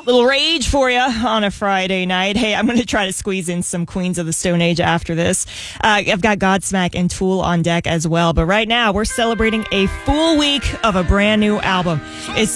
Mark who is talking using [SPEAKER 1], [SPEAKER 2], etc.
[SPEAKER 1] Little rage for you on a Friday night. Hey, I'm going to try to squeeze in some Queens of the Stone Age after this. I've got Godsmack and Tool on deck as well. But right now, we're celebrating a full week of a brand new album. It's